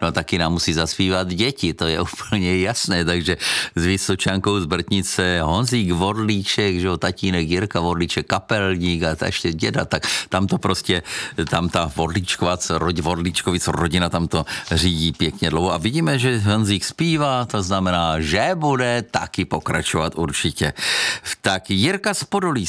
no taky nám musí zaspívat děti, to je úplně jasné, takže s Vysočankou z Brtnice Honzík Vorlíček, že jo, tatínek Jirka Vorlíček, kapelník a ještě děda, tak tam to prostě, tam ta Vorlíčkovic rodina tam to řídí pěkně dlouho a vidíme, že Honzík zpívá, to znamená, že bude taky pokračovat určitě. Tak Jirka z Podolí